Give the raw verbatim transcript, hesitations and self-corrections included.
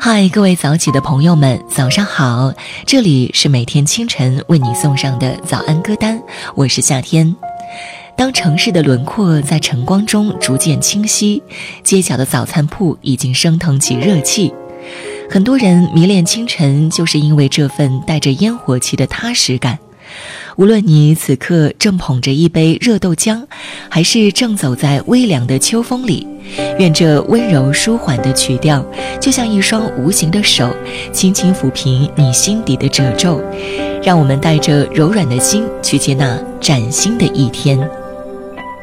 嗨，各位早起的朋友们，早上好！这里是每天清晨为你送上的早安歌单，我是夏天。当城市的轮廓在晨光中逐渐清晰，街角的早餐铺已经升腾起热气。很多人迷恋清晨，就是因为这份带着烟火气的踏实感。无论你此刻正捧着一杯热豆浆，还是正走在微凉的秋风里，愿这温柔舒缓的曲调就像一双无形的手，轻轻抚平你心底的褶皱，让我们带着柔软的心去接纳崭新的一天。